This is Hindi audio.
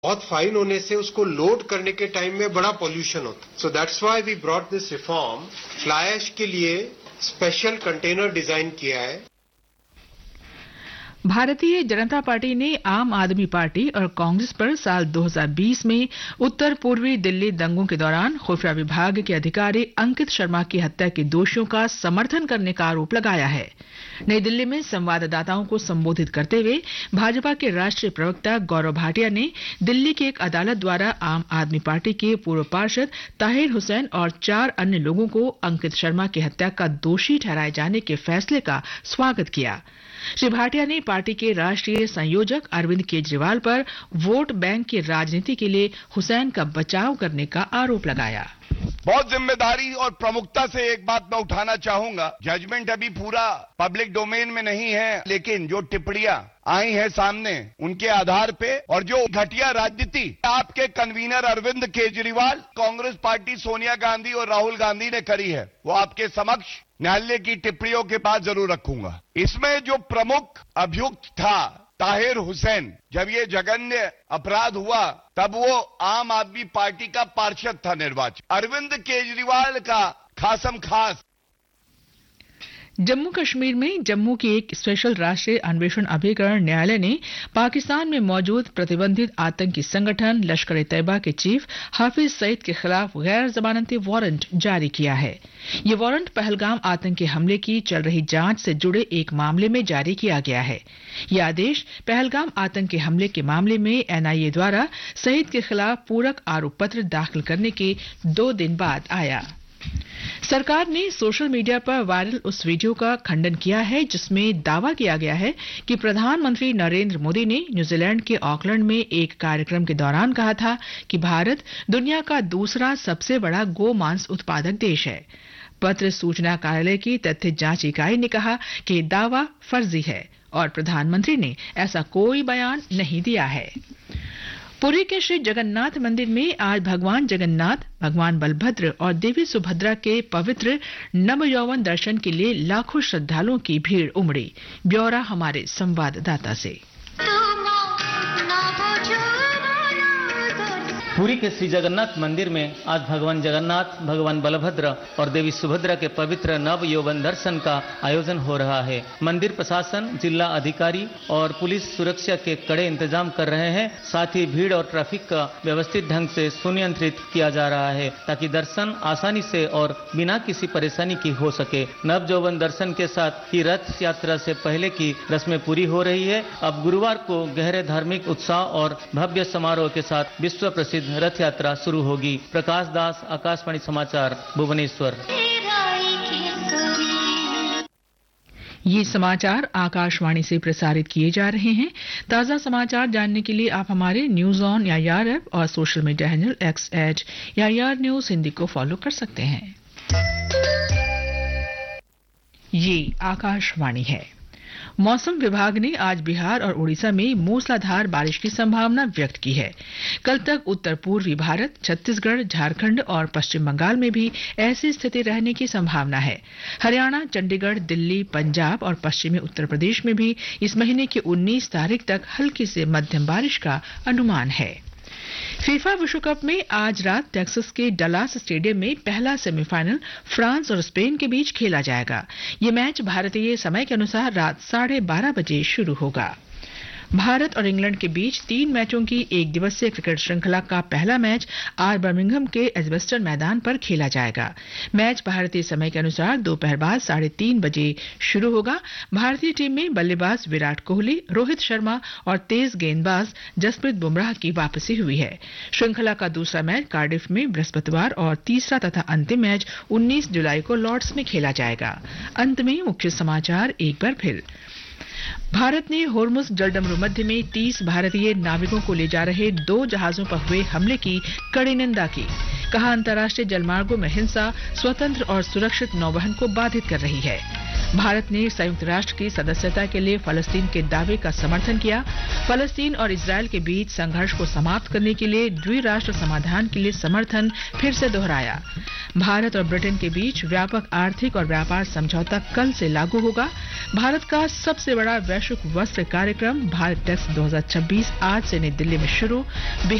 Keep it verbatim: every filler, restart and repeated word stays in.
बहुत फाइन होने से उसको लोड करने के टाइम में बड़ा पॉल्यूशन होता है। So that's why we brought this reform. Fly ash के लिए स्पेशल कंटेनर डिजाइन किया है। भारतीय जनता पार्टी ने आम आदमी पार्टी और कांग्रेस पर साल दो हज़ार बीस में उत्तर पूर्वी दिल्ली दंगों के दौरान खुफिया विभाग के अधिकारी अंकित शर्मा की हत्या के दोषियों का समर्थन करने का आरोप लगाया है। नई दिल्ली में संवाददाताओं को संबोधित करते हुए भाजपा के राष्ट्रीय प्रवक्ता गौरव भाटिया ने दिल्ली की एक अदालत द्वारा आम आदमी पार्टी के पूर्व पार्षद ताहिर हुसैन और चार अन्य लोगों को अंकित शर्मा की हत्या का दोषी ठहराए जाने के फैसले का स्वागत किया। श्री भाटिया ने पार्टी के राष्ट्रीय संयोजक अरविंद केजरीवाल पर वोट बैंक की राजनीति के लिए हुसैन का बचाव करने का आरोप लगाया। बहुत जिम्मेदारी और प्रमुखता से एक बात मैं उठाना चाहूंगा। जजमेंट अभी पूरा पब्लिक डोमेन में नहीं है, लेकिन जो टिप्पणियां आई हैं सामने उनके आधार पे और जो घटिया राजनीति आपके कन्वीनर अरविंद केजरीवाल, कांग्रेस पार्टी सोनिया गांधी और राहुल गांधी ने करी है, वो आपके समक्ष न्यायालय की टिप्पणियों के बाद जरूर रखूंगा। इसमें जो प्रमुख अभियुक्त था ताहिर हुसैन, जब ये जघन्य अपराध हुआ तब वो आम आदमी पार्टी का पार्षद था निर्वाचित। अरविंद केजरीवाल का खासम खास। जम्मू कश्मीर में जम्मू की एक स्पेशल राष्ट्रीय अन्वेषण अभिकरण न्यायालय ने पाकिस्तान में मौजूद प्रतिबंधित आतंकी संगठन लश्कर-ए-तैयबा के चीफ हाफिज सईद के खिलाफ गैर जमानती वारंट जारी किया है। ये वारंट पहलगाम आतंकी हमले की चल रही जांच से जुड़े एक मामले में जारी किया गया है। यह आदेश पहलगाम आतंकी हमले के मामले में एनआईए द्वारा सईद के खिलाफ पूरक आरोप पत्र दाखिल करने के दो दिन बाद आया। सरकार ने सोशल मीडिया पर वायरल उस वीडियो का खंडन किया है जिसमें दावा किया गया है कि प्रधानमंत्री नरेंद्र मोदी ने न्यूजीलैंड के ऑकलैंड में एक कार्यक्रम के दौरान कहा था कि भारत दुनिया का दूसरा सबसे बड़ा गोमांस उत्पादक देश है। पत्र सूचना कार्यालय की तथ्य जांच इकाई ने कहा कि दावा फर्जी है और प्रधानमंत्री ने ऐसा कोई बयान नहीं दिया है। पुरी के श्री जगन्नाथ मंदिर में आज भगवान जगन्नाथ, भगवान बलभद्र और देवी सुभद्रा के पवित्र नवयौवन दर्शन के लिए लाखों श्रद्धालुओं की भीड़ उमड़ी। ब्यौरा हमारे संवाददाता से। पुरी के श्री जगन्नाथ मंदिर में आज भगवान जगन्नाथ, भगवान बलभद्र और देवी सुभद्रा के पवित्र नव यौवन दर्शन का आयोजन हो रहा है। मंदिर प्रशासन, जिला अधिकारी और पुलिस सुरक्षा के कड़े इंतजाम कर रहे हैं। साथ ही भीड़ और ट्रैफिक का व्यवस्थित ढंग से सुनियंत्रित किया जा रहा है ताकि दर्शन आसानी से और बिना किसी परेशानी की हो सके। नव यौवन दर्शन के साथ ही रथ यात्रा से पहले की रस्में पूरी हो रही है। अब गुरुवार को गहरे धार्मिक उत्साह और भव्य समारोह के साथ विश्व प्रसिद्ध रथ यात्रा शुरू होगी। प्रकाश दास, आकाशवाणी समाचार, भुवनेश्वर। ये समाचार आकाशवाणी से प्रसारित किए जा रहे हैं। ताजा समाचार जानने के लिए आप हमारे न्यूज ऑन यायार ऐप और social media handle x eight यायार news Hindi को फॉलो कर सकते हैं। ये आकाशवाणी है। मौसम विभाग ने आज बिहार और उड़ीसा में मूसलाधार बारिश की संभावना व्यक्त की है। कल तक उत्तर पूर्वी भारत, छत्तीसगढ़, झारखंड और पश्चिम बंगाल में भी ऐसी स्थिति रहने की संभावना है। हरियाणा, चंडीगढ़, दिल्ली, पंजाब और पश्चिमी उत्तर प्रदेश में भी इस महीने की उन्नीस तारीख तक हल्की से मध्यम बारिश का अनुमान है। फीफा विश्व कप में आज रात टेक्सास के डलास स्टेडियम में पहला सेमीफाइनल फ्रांस और स्पेन के बीच खेला जाएगा। ये मैच भारतीय समय के अनुसार रात साढ़े बारह बजे शुरू होगा। भारत और इंग्लैंड के बीच तीन मैचों की एक दिवसीय क्रिकेट श्रृंखला का पहला मैच आज बर्मिंघम के एजबेस्टन मैदान पर खेला जाएगा। मैच भारतीय समय के अनुसार दोपहर बाद साढ़े तीन बजे शुरू होगा। भारतीय टीम में बल्लेबाज विराट कोहली, रोहित शर्मा और तेज गेंदबाज जसप्रीत बुमराह की वापसी हुई है। श्रृंखला का दूसरा मैच कार्डिफ में बृहस्पतिवार और तीसरा तथा अंतिम मैच उन्नीस जुलाई को लॉर्ड्स में खेला जाएगा। अंत में मुख्य समाचार एक बार फिर। भारत ने होर्मुज जलडमरू मध्य में तीस भारतीय नाविकों को ले जा रहे दो जहाजों पर हुए हमले की कड़ी निंदा की। कहा, अंतर्राष्ट्रीय जलमार्गों में हिंसा स्वतंत्र और सुरक्षित नौवहन को बाधित कर रही है। भारत ने संयुक्त राष्ट्र की सदस्यता के लिए फलस्तीन के दावे का समर्थन किया। फलस्तीन और इजरायल के बीच संघर्ष को समाप्त करने के लिए द्विराष्ट्र समाधान के लिए समर्थन फिर से दोहराया। भारत और ब्रिटेन के बीच व्यापक आर्थिक और व्यापार समझौता कल से लागू होगा। भारत का सबसे बड़ा वैश्विक वस्त्र कार्यक्रम भारत टेक्स दो हज़ार छब्बीस आज से नई दिल्ली में शुरू।